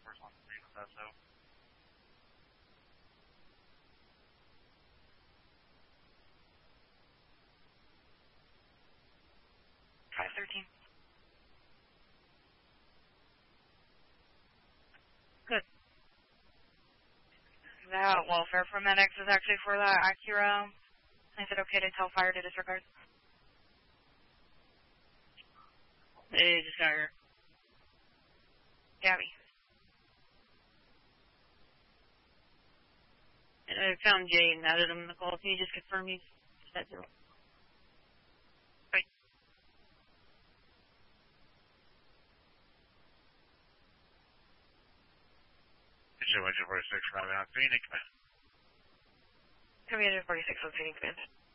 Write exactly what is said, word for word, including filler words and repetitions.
first on the scene with that, so. five thirteen. Good. That welfare for medics is actually for that Acura. Is it okay to tell fire to disregard? They just got here. Gabby. And I found Jay and added him in the call. Can you just confirm he's at zero? Right. Issue one forty-six, Robin on Phoenix, man. Commander forty-six on Phoenix, man.